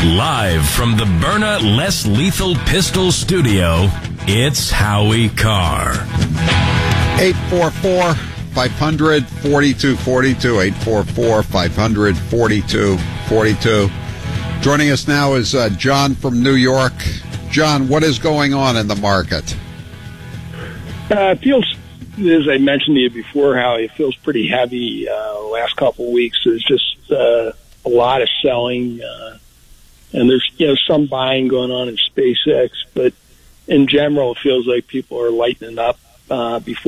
Live from the Byrna Less Lethal Pistol Studio, it's Howie Carr. 844-500-4242, 844-500-4242. Joining us now is John from New York. John, what is going on in the market? It feels, as I mentioned to you before, Howie, it feels pretty heavy the last couple of weeks. There's just a lot of selling, and there's some buying going on in SpaceX, but in general, it feels like people are lightening up before